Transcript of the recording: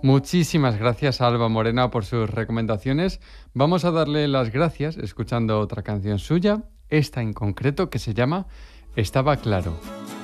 Muchísimas gracias a Alba Morena por sus recomendaciones. Vamos a darle las gracias escuchando otra canción suya, esta en concreto que se llama Estaba claro.